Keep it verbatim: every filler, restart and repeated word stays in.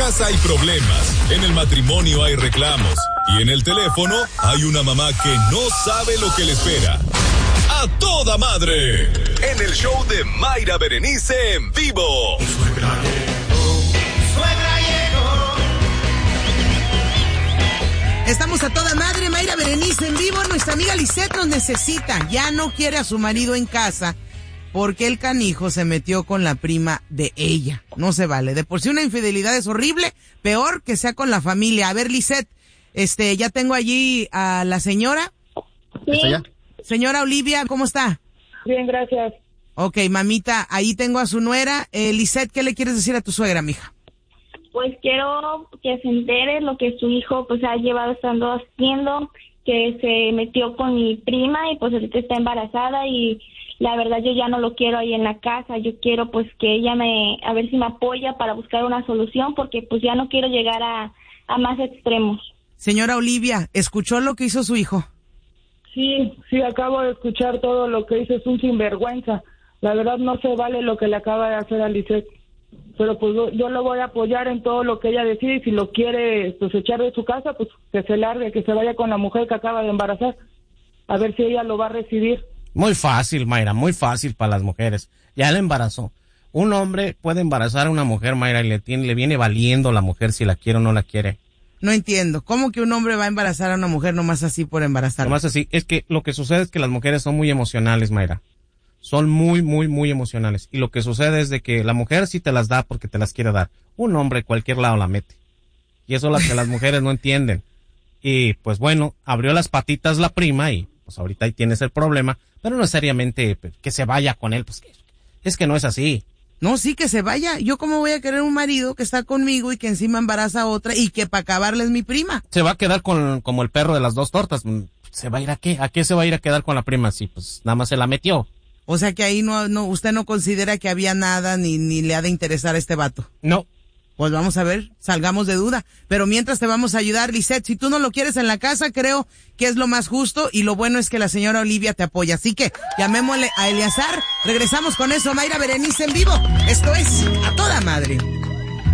casa hay problemas, en el matrimonio hay reclamos y en el teléfono hay una mamá que no sabe lo que le espera. ¡A toda madre! En el show de Mayra Berenice en vivo. Suegra llegó, suegra llegó. Estamos a toda madre, Mayra Berenice en vivo. Nuestra amiga Lisette nos necesita. Ya no quiere a su marido en casa porque el canijo se metió con la prima de ella. No se vale. De por sí una infidelidad es horrible, peor que sea con la familia. A ver, Lisette, este, ya tengo allí a la señora. Sí. Señora Olivia, ¿cómo está? Bien, gracias. Ok, mamita, ahí tengo a su nuera. Eh, Lisette, ¿qué le quieres decir a tu suegra, mija? Pues quiero que se entere lo que su hijo pues ha llevado estando haciendo, que se metió con mi prima y pues ahorita está embarazada y la verdad yo ya no lo quiero ahí en la casa. Yo quiero pues que ella me, a ver si me apoya para buscar una solución porque pues ya no quiero llegar a, a más extremos. Señora Olivia, ¿escuchó lo que hizo su hijo? Sí, sí, acabo de escuchar todo lo que hizo, es un sinvergüenza. La verdad no se vale lo que le acaba de hacer a Lisette. Pero pues yo, yo lo voy a apoyar en todo lo que ella decide y si lo quiere pues echar de su casa, pues que se largue, que se vaya con la mujer que acaba de embarazar. A ver si ella lo va a recibir. Muy fácil, Mayra, muy fácil para las mujeres. Ya la embarazó. Un hombre puede embarazar a una mujer, Mayra, y le, tiene, le viene valiendo la mujer si la quiere o no la quiere. No entiendo. ¿Cómo que un hombre va a embarazar a una mujer nomás así por embarazarla? Nomás así. Es que lo que sucede es que las mujeres son muy emocionales, Mayra. Son muy, muy, muy emocionales. Y lo que sucede es de que la mujer sí te las da porque te las quiere dar. Un hombre cualquier lado la mete. Y eso es lo que las mujeres no entienden. Y pues bueno, abrió las patitas la prima y pues ahorita ahí tienes el problema. Pero no necesariamente que se vaya con él. Pues es que no es así. No, sí, que se vaya. ¿Yo cómo voy a querer un marido que está conmigo y que encima embaraza a otra y que para acabarle es mi prima? Se va a quedar con como el perro de las dos tortas. ¿Se va a ir a qué? ¿A qué se va a ir a quedar con la prima? Sí, pues nada más se la metió. O sea que ahí no, no, usted no considera que había nada ni, ni le ha de interesar a este vato. No. Pues vamos a ver, salgamos de duda. Pero mientras te vamos a ayudar, Lisette. Si tú no lo quieres en la casa, creo que es lo más justo y lo bueno es que la señora Olivia te apoya. Así que llamémosle a Eleazar. Regresamos con eso, Mayra Berenice en vivo. Esto es A Toda Madre.